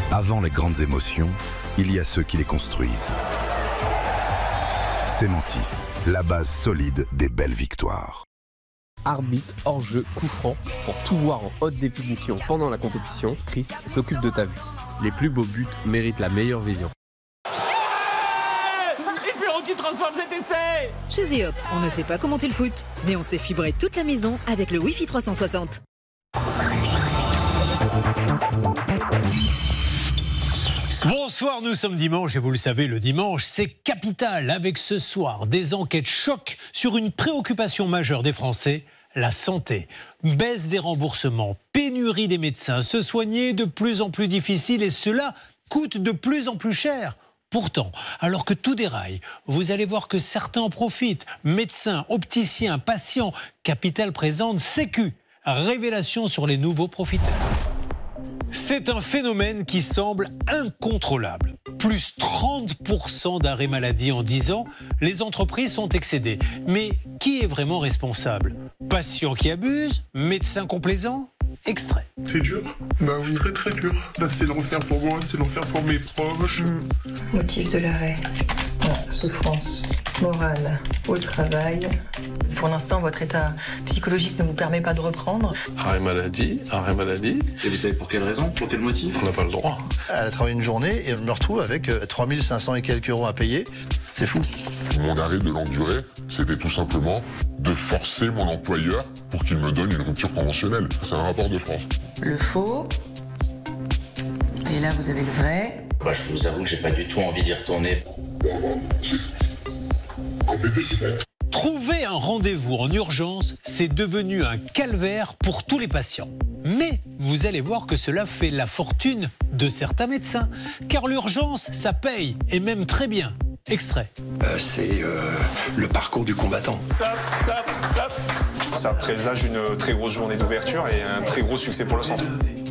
Avant les grandes émotions, il y a ceux qui les construisent. Cementis, la base solide des belles victoires. Arbitre, hors-jeu, coup franc, pour tout voir en haute définition pendant la compétition, Chris s'occupe de ta vue. Les plus beaux buts méritent la meilleure vision. Espérons qu'il transforme cet essai. Chez Zeop, on ne sait pas comment tu le foutes, mais on sait fibrer toute la maison avec le Wi-Fi 360. Bonsoir, nous sommes dimanche et vous le savez, le dimanche, c'est capital avec ce soir des enquêtes choc sur une préoccupation majeure des Français, la santé. Baisse des remboursements, pénurie des médecins, se soigner de plus en plus difficile et cela coûte de plus en plus cher. Pourtant, alors que tout déraille, vous allez voir que certains en profitent. Médecins, opticiens, patients, Capital présente Sécu. Révélation sur les nouveaux profiteurs. C'est un phénomène qui semble incontrôlable. Plus 30% d'arrêts maladie en 10 ans, les entreprises sont excédées. Mais qui est vraiment responsable? Patients qui abusent? Médecins complaisants? Extrait. C'est dur. Bah oui, très très dur. Là c'est l'enfer pour moi, c'est l'enfer pour mes proches. Motif de l'arrêt. Souffrance morale au travail. Pour l'instant, votre état psychologique ne vous permet pas de reprendre. Arrêt maladie. Et vous savez pour quelle raison? Pour quel motif? On n'a pas le droit. Elle a travaillé une journée et je me retrouve avec 3500 et quelques euros à payer. C'est fou. Mon arrêt de longue durée, c'était tout simplement de forcer mon employeur pour qu'il me donne une rupture conventionnelle. C'est un rapport de France. Le faux. Et là, vous avez le vrai. Bah, je vous avoue que j'ai pas du tout envie d'y retourner. Trouver un rendez-vous en urgence, c'est devenu un calvaire pour tous les patients. Mais vous allez voir que cela fait la fortune de certains médecins. Car l'urgence, ça paye, et même très bien. Extrait. C'est le parcours du combattant. Ça présage une très grosse journée d'ouverture et un très gros succès pour le centre.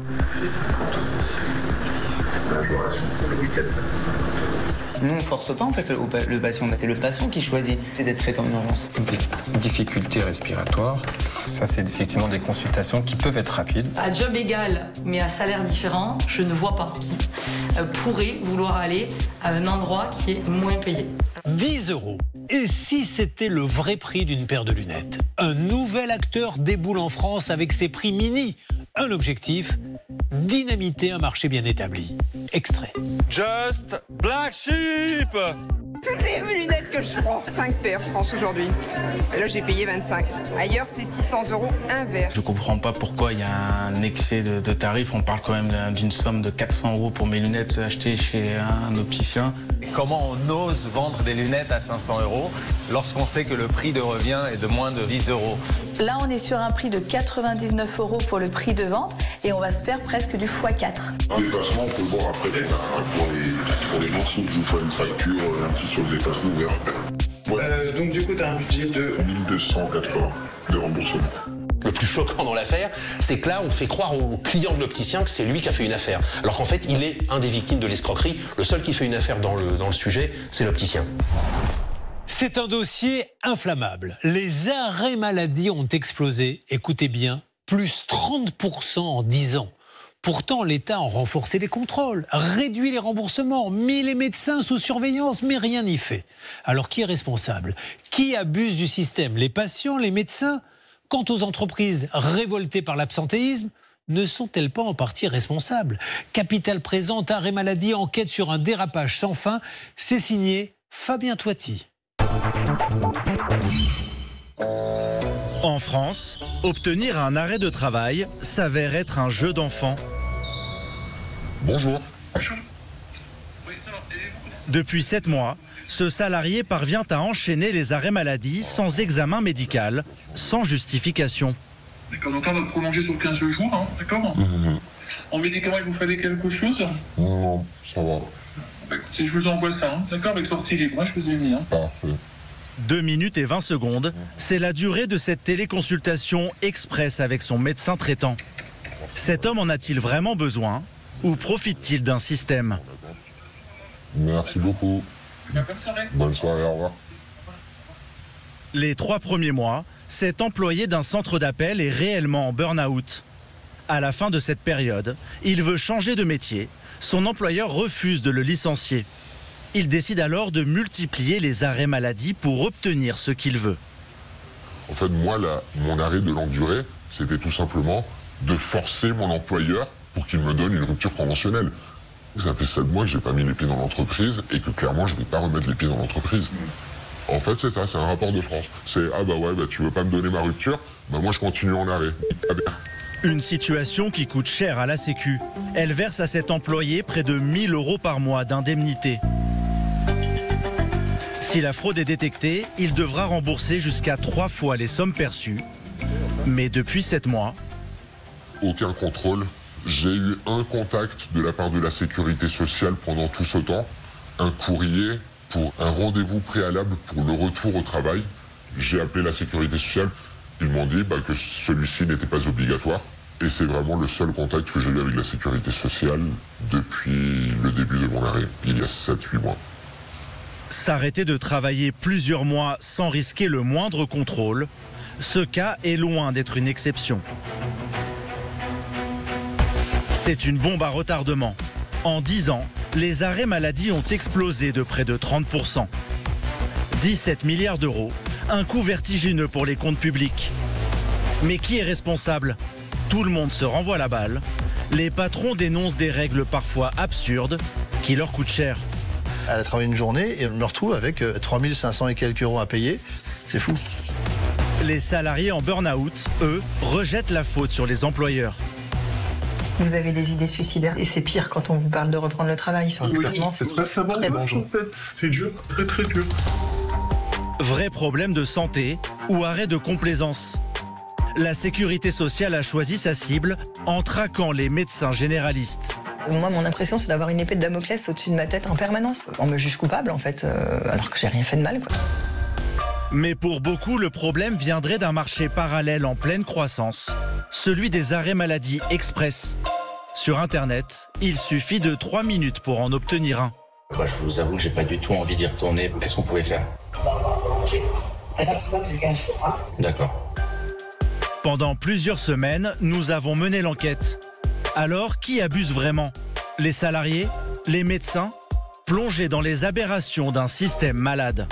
Nous, on ne force pas en fait le patient. C'est le patient qui choisit d'être fait en urgence. Des difficultés respiratoires. Ça, c'est effectivement des consultations qui peuvent être rapides. À job égal, mais à salaire différent, je ne vois pas qui pourrait vouloir aller à un endroit qui est moins payé. 10 €. Et si c'était le vrai prix d'une paire de lunettes? Un nouvel acteur déboule en France avec ses prix mini. Un objectif, dynamiter un marché bien établi. Extrait. Just Black Sheep. Toutes les lunettes que je prends, 5 paires je pense aujourd'hui. Et là j'ai payé 25. Ailleurs c'est 600 € un verre. Je comprends pas pourquoi il y a un excès de tarifs. On parle quand même d'une somme de 400 € pour mes lunettes achetées chez un opticien. Comment on ose vendre des lunettes à 500 € lorsqu'on sait que le prix de revient est de moins de 10 €? Là, on est sur un prix de 99 € pour le prix de vente et on va se faire presque du x4. Un dépassement, on peut le voir après. Pour les gens, si je vous fais une facture, un petit sur le dépassement ouvert après. Ouais. Donc du coup, tu as un budget de 1280 de remboursement. Le plus choquant dans l'affaire, c'est que là, on fait croire au client de l'opticien que c'est lui qui a fait une affaire. Alors qu'en fait, il est un des victimes de l'escroquerie. Le seul qui fait une affaire dans le sujet, c'est l'opticien. C'est un dossier inflammable. Les arrêts maladie ont explosé, écoutez bien, plus 30% en 10 ans. Pourtant, l'État a renforcé les contrôles, réduit les remboursements, mis les médecins sous surveillance, mais rien n'y fait. Alors qui est responsable? Qui abuse du système? Les patients, les médecins? Quant aux entreprises révoltées par l'absentéisme, ne sont-elles pas en partie responsables? Capital présente, arrêt maladie, enquête sur un dérapage sans fin. C'est signé Fabien Toiti. En France, obtenir un arrêt de travail s'avère être un jeu d'enfant. Bonjour. Depuis 7 mois, ce salarié parvient à enchaîner les arrêts maladie sans examen médical, sans justification. D'accord, donc là, on va prolonger sur 15 jours, hein, d'accord? En médicament, il vous fallait quelque chose? Non, ça va. Bah, écoutez, je vous envoie ça, hein, d'accord, avec sortie libre, moi je vous ai mis. Hein. Parfait. 2 minutes et 20 secondes, c'est la durée de cette téléconsultation express avec son médecin traitant. Cet homme en a-t-il vraiment besoin ou profite-t-il d'un système? Merci beaucoup. Bonne soirée, au revoir. Les 3 premiers mois, cet employé d'un centre d'appel est réellement en burn-out. À la fin de cette période, il veut changer de métier. Son employeur refuse de le licencier. Il décide alors de multiplier les arrêts maladie pour obtenir ce qu'il veut. En fait, moi, mon arrêt de longue durée, c'était tout simplement de forcer mon employeur pour qu'il me donne une rupture conventionnelle. Ça fait 7 mois que j'ai pas mis les pieds dans l'entreprise et que clairement, je ne vais pas remettre les pieds dans l'entreprise. En fait, c'est ça, c'est un rapport de France. C'est « Ah bah ouais, tu veux pas me donner ma rupture, bah moi je continue en arrêt. » Une situation qui coûte cher à la Sécu. Elle verse à cet employé près de 1 000 € par mois d'indemnité. Si la fraude est détectée, il devra rembourser jusqu'à 3 fois les sommes perçues. Mais depuis 7 mois... Aucun contrôle. J'ai eu un contact de la part de la sécurité sociale pendant tout ce temps. Un courrier pour un rendez-vous préalable pour le retour au travail. J'ai appelé la sécurité sociale. Ils m'ont dit que celui-ci n'était pas obligatoire. Et c'est vraiment le seul contact que j'ai eu avec la sécurité sociale depuis le début de mon arrêt, il y a 7-8 mois. S'arrêter de travailler plusieurs mois sans risquer le moindre contrôle, ce cas est loin d'être une exception. C'est une bombe à retardement. En 10 ans, les arrêts maladie ont explosé de près de 30%. 17 milliards d'euros, un coût vertigineux pour les comptes publics. Mais qui est responsable? Tout le monde se renvoie la balle. Les patrons dénoncent des règles parfois absurdes qui leur coûtent cher. Elle a travaillé une journée et elle me retrouve avec 3 500 et quelques euros à payer. C'est fou. Les salariés en burn-out, eux, rejettent la faute sur les employeurs. Vous avez des idées suicidaires et c'est pire quand on vous parle de reprendre le travail. Oui, c'est très dangereux. C'est dur, très très dur. Vrai problème de santé ou arrêt de complaisance. La sécurité sociale a choisi sa cible en traquant les médecins généralistes. Moi, mon impression, c'est d'avoir une épée de Damoclès au-dessus de ma tête en permanence. On me juge coupable, en fait, alors que j'ai rien fait de mal, quoi. Mais pour beaucoup, le problème viendrait d'un marché parallèle en pleine croissance, celui des arrêts maladie express. Sur Internet, il suffit de 3 minutes pour en obtenir un. Je vous avoue, j'ai pas du tout envie d'y retourner. Qu'est-ce qu'on pouvait faire? D'accord. Pendant plusieurs semaines, nous avons mené l'enquête. Alors, qui abuse vraiment? Les salariés? Les médecins? Plongés dans les aberrations d'un système malade.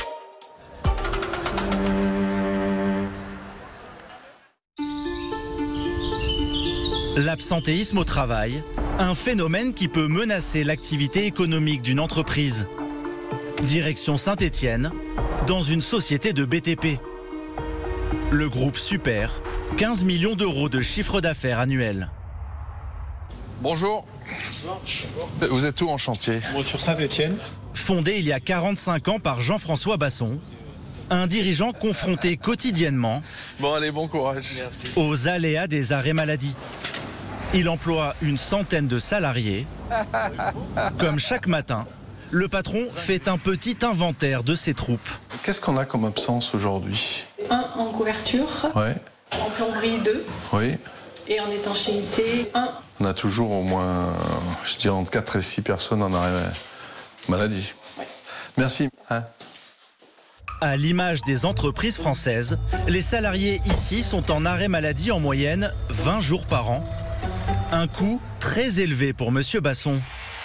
L'absentéisme au travail, un phénomène qui peut menacer l'activité économique d'une entreprise. Direction Saint-Étienne, dans une société de BTP. Le groupe Super, 15 millions d'euros de chiffre d'affaires annuel. Bonjour. Vous êtes où en chantier? Sur Saint-Étienne. Fondé il y a 45 ans par Jean-François Basson, un dirigeant confronté quotidiennement bon courage. Merci. Aux aléas des arrêts maladie. Il emploie une centaine de salariés. Comme chaque matin, le patron fait un petit inventaire de ses troupes. Qu'est-ce qu'on a comme absence aujourd'hui? 1 en couverture, ouais. En plomberie 2, oui. Et en étanchéité 1. On a toujours au moins, je dirais, entre 4 et 6 personnes en arrêt maladie. Ouais. Merci. À l'image des entreprises françaises, les salariés ici sont en arrêt maladie en moyenne 20 jours par an. Un coût très élevé pour Monsieur Basson.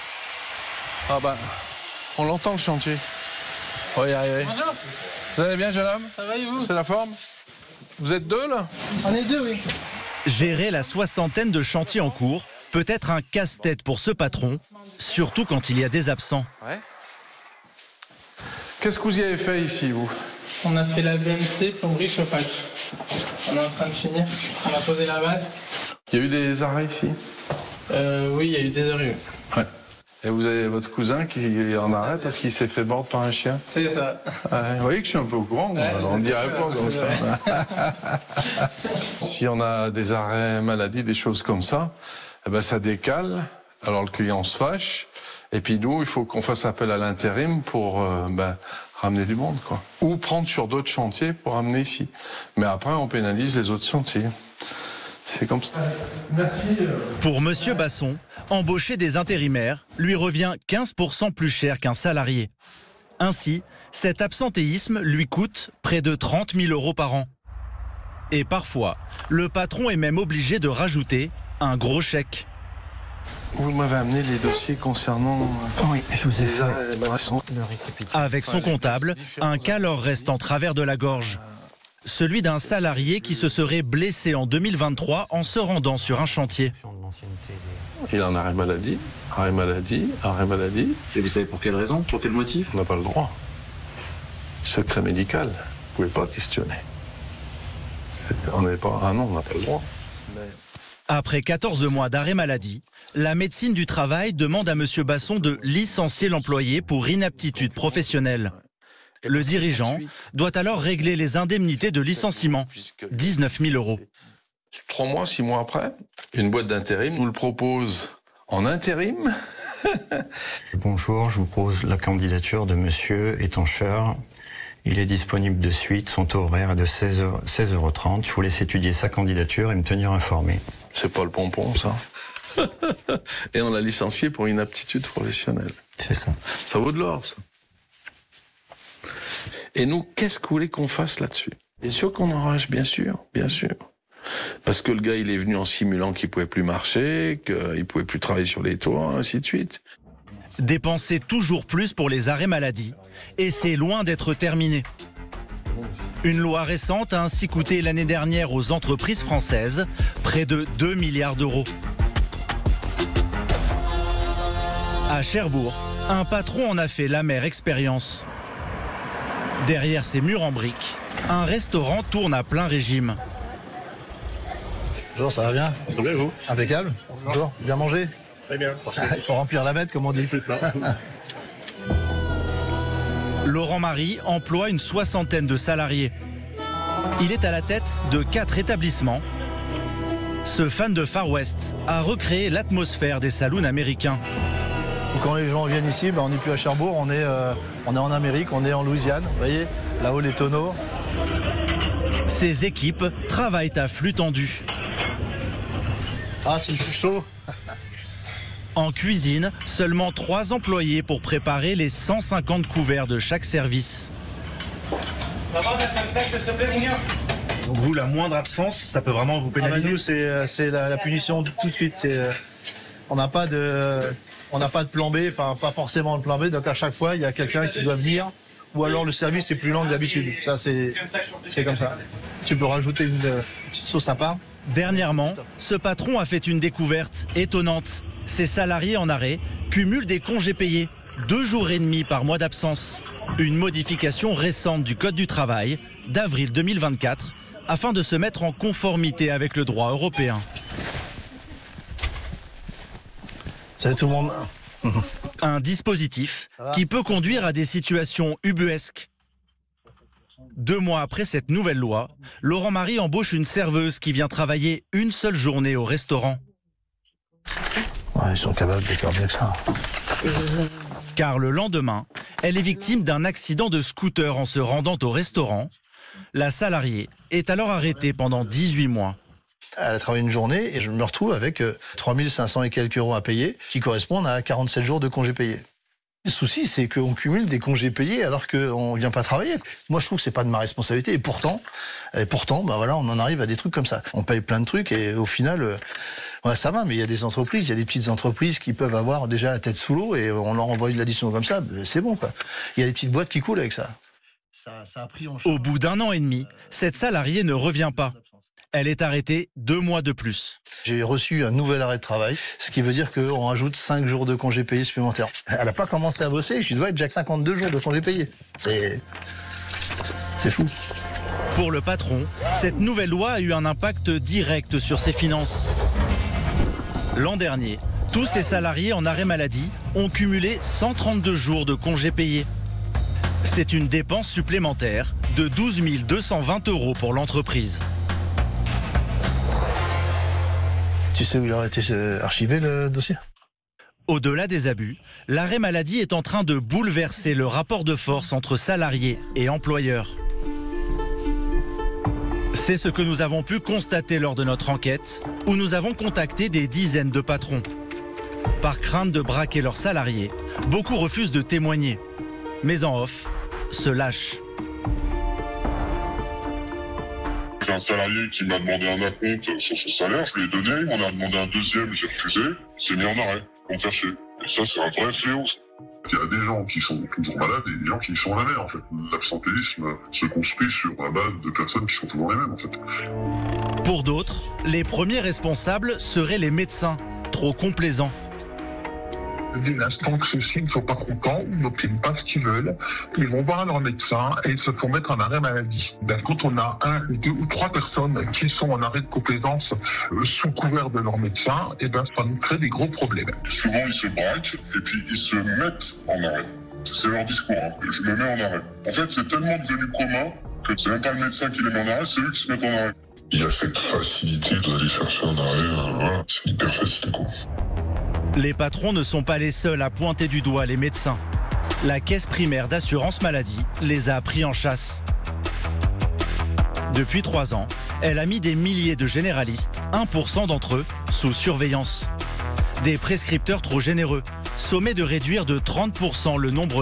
On l'entend le chantier. On va y arriver. Bonjour. Vous allez bien, jeune homme? Ça va et vous? C'est la forme? Vous êtes 2 là? On est 2, oui. Gérer la soixantaine de chantiers en cours peut être un casse-tête pour ce patron, surtout quand il y a des absents. Ouais. Qu'est-ce que vous y avez fait ici, vous? On a fait la VMC, plomberie, chauffage. On est en train de finir. On a posé la base. Il y a eu des arrêts ici? Oui, il y a eu des arrêts. Ouais. Et vous avez votre cousin qui est en arrêt parce qu'il s'est fait mordre par un chien? C'est ça. Ouais, vous voyez que je suis un peu au courant, on ne dirait pas comme ça. Si on a des arrêts maladie, des choses comme ça, ça décale, alors le client se fâche, et puis nous, il faut qu'on fasse appel à l'intérim pour ramener du monde, quoi. Ou prendre sur d'autres chantiers pour ramener ici. Mais après, on pénalise les autres chantiers. C'est comme ça. Merci. Pour Monsieur Basson, embaucher des intérimaires lui revient 15% plus cher qu'un salarié. Ainsi, cet absentéisme lui coûte près de 30 000 € par an. Et parfois, le patron est même obligé de rajouter un gros chèque. Vous m'avez amené les dossiers concernant... Oui, je vous ai fait Avec son comptable, un cas leur reste en travers de la gorge. Celui d'un salarié qui se serait blessé en 2023 en se rendant sur un chantier. Il en a arrêt maladie, arrêt maladie, arrêt maladie. Et vous savez pour quelle raison? Pour quel motif? On n'a pas le droit. Secret médical, vous ne pouvez pas questionner. On n'est pas... Ah non, on n'a pas le droit. Après 14 mois d'arrêt maladie, la médecine du travail demande à M. Basson de licencier l'employé pour inaptitude professionnelle. Le dirigeant doit alors régler les indemnités de licenciement, 19 000 €. 3 mois, 6 mois après, une boîte d'intérim nous le propose en intérim. Bonjour, je vous propose la candidature de Monsieur Étancher. Il est disponible de suite, son taux horaire est de 16,30 €. Je vous laisse étudier sa candidature et me tenir informé. C'est pas le pompon, ça. Et on l'a licencié pour inaptitude professionnelle. C'est ça. Ça vaut de l'or, ça. Et nous, qu'est-ce que vous voulez qu'on fasse là-dessus? Bien sûr qu'on enrage, bien sûr, bien sûr. Parce que le gars, il est venu en simulant qu'il pouvait plus marcher, qu'il pouvait plus travailler sur les toits, ainsi de suite. Dépenser toujours plus pour les arrêts maladie. Et c'est loin d'être terminé. Une loi récente a ainsi coûté l'année dernière aux entreprises françaises près de 2 milliards d'euros. À Cherbourg, un patron en a fait l'amère expérience. Derrière ses murs en briques, un restaurant tourne à plein régime. Bonjour, ça va bien? Très bien, vous? Impeccable. Bonjour, bien mangé? Très bien. Il faut remplir la bête, comme on dit. Laurent Marie emploie une 60aine de salariés. Il est à la tête de 4 établissements. Ce fan de Far West a recréé l'atmosphère des saloons américains. Quand les gens viennent ici, on n'est plus à Cherbourg, on est en Amérique, on est en Louisiane. Vous voyez, là-haut les tonneaux. Ces équipes travaillent à flux tendu. Ah, c'est chaud. En cuisine, seulement 3 employés pour préparer les 150 couverts de chaque service. Donc vous, la moindre absence, ça peut vraiment vous pénaliser? Nous, c'est la punition tout de suite. On n'a pas de plan B, enfin pas forcément de plan B, donc à chaque fois, il y a quelqu'un qui doit venir, ou alors le service est plus lent que d'habitude. Ça, c'est comme ça. Tu peux rajouter une petite sauce à part. Dernièrement, ce patron a fait une découverte étonnante. Ses salariés en arrêt cumulent des congés payés, 2 jours et demi par mois d'absence. Une modification récente du Code du travail d'avril 2024 afin de se mettre en conformité avec le droit européen. Salut tout le monde. Un dispositif qui peut conduire à des situations ubuesques. 2 mois après cette nouvelle loi, Laurent Marie embauche une serveuse qui vient travailler une seule journée au restaurant. Ouais, ils sont capables de faire mieux que ça. Car le lendemain, elle est victime d'un accident de scooter en se rendant au restaurant. La salariée est alors arrêtée pendant 18 mois. Elle a travaillé une journée et je me retrouve avec 3 500 et quelques € à payer, qui correspondent à 47 jours de congés payés. Le souci, c'est qu'on cumule des congés payés alors qu'on ne vient pas travailler. Moi, je trouve que c'est pas de ma responsabilité. Et pourtant, voilà, on en arrive à des trucs comme ça. On paye plein de trucs et au final, ouais, ça va. Mais il y a des entreprises, il y a des petites entreprises qui peuvent avoir déjà la tête sous l'eau et on leur envoie une addition comme ça. C'est bon, quoi. Il y a des petites boîtes qui coulent avec ça. Ça a pris en charge. Au bout d'1 an et demi, cette salariée ne revient pas. Elle est arrêtée 2 mois de plus. J'ai reçu un nouvel arrêt de travail, ce qui veut dire qu'on rajoute 5 jours de congés payés supplémentaires. Elle n'a pas commencé à bosser, je dois être déjà 52 jours de congés payés. C'est fou. Pour le patron, cette nouvelle loi a eu un impact direct sur ses finances. L'an dernier, tous ses salariés en arrêt maladie ont cumulé 132 jours de congés payés. C'est une dépense supplémentaire de 12 220 € pour l'entreprise. Tu sais où il aurait été archivé, le dossier? Au-delà des abus, l'arrêt maladie est en train de bouleverser le rapport de force entre salariés et employeurs. C'est ce que nous avons pu constater lors de notre enquête, où nous avons contacté des dizaines de patrons. Par crainte de braquer leurs salariés, beaucoup refusent de témoigner. Mais en off, se lâchent. J'ai un salarié qui m'a demandé un acompte sur son salaire, je lui ai donné, il m'en a demandé un deuxième, j'ai refusé, il s'est mis en arrêt pour me faire chier. Et ça, c'est un vrai fléau. Il y a des gens qui sont toujours malades et des gens qui sont la même, en fait. L'absentéisme se construit sur la base de personnes qui sont toujours les mêmes, en fait. Pour d'autres, les premiers responsables seraient les médecins, trop complaisants. Dès l'instant que ceux-ci ne sont pas contents ou n'obtiennent pas ce qu'ils veulent, ils vont voir leur médecin et ils se font mettre en arrêt maladie. Quand on a 1, 2 ou 3 personnes qui sont en arrêt de complaisance sous couvert de leur médecin, et ça nous crée des gros problèmes. Souvent, ils se braquent et puis ils se mettent en arrêt. C'est leur discours, hein. Je me mets en arrêt. En fait, c'est tellement devenu commun que c'est même pas le médecin qui les met en arrêt, c'est eux qui se mettent en arrêt. Il y a cette facilité d'aller chercher un arrêt, voilà, c'est hyper facile, quoi. Les patrons ne sont pas les seuls à pointer du doigt les médecins. La caisse primaire d'assurance maladie les a pris en chasse. Depuis 3 ans, elle a mis des milliers de généralistes, 1% d'entre eux, sous surveillance. Des prescripteurs trop généreux, sommés de réduire de 30% le nombre